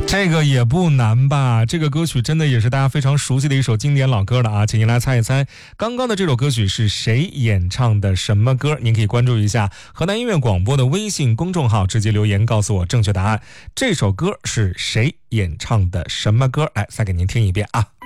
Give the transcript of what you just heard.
这个也不难吧，这个歌曲真的也是大家非常熟悉的一首经典老歌了啊，请您来猜一猜，刚刚的这首歌曲是谁演唱的什么歌？您可以关注一下河南音乐广播的微信公众号，直接留言告诉我正确答案。这首歌是谁演唱的什么歌？再给您听一遍啊。